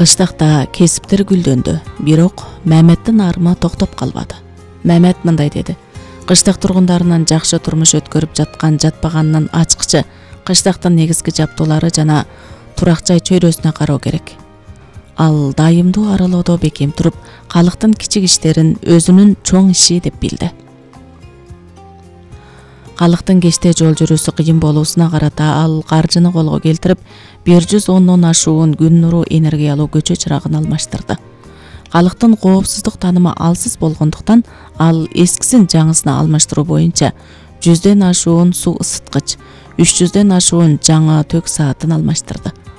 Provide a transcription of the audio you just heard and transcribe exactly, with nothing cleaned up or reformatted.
Кыштакта кесиптер гүлдөндү, бирок Маметтин армы токтоп калбады. Мамет мындай деди: кыштак тургундарынын жакшы турмуш өткөрүп жаткан жатпаганынын ачкычы кыштактын негизги жабдуулары жана турак жай чөйрөсүнө кароо керек. Ал дайымдуу аралоодо бекем туруп, калктын кичик иштерин өзүнүн чоң иши деп билди. Калктын кечте жол жүрүүсү кыйын болуусуна карата ал каржыны колго келтирип, бир жүз ондон ашуун күн нуру энергиялуу көчө чырагын алмаштырды. Калктын коопсуздук таанымы алсыз болгондуктан ал эскисин жаңысына алмаштыруу боюнча жүздөн ашуун суу ысыткыч, үч жүздөн ашуун жаңы тök саатын алмаштырды.